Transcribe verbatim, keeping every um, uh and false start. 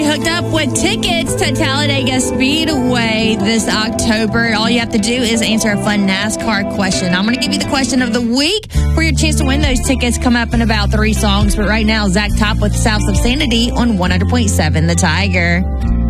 hooked up with tickets to Talladega Speedway this October. All you have to do is answer a fun NASCAR question. I'm going to give you the question of the week for your chance to win those tickets. Come up in about three songs. But right now, Zach Top with South of Sanity on one hundred point seven The Tiger.